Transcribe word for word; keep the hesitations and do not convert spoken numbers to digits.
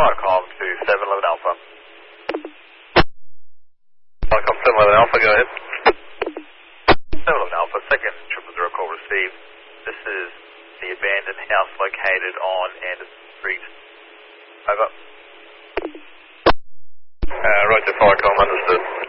Firecom to seven eleven Alpha. Firecom seven eleven Alpha, go ahead. seven eleven Alpha, second triple zero call received. This is the abandoned house located on Anderson Street. Over. Uh, Roger, Firecom, understood.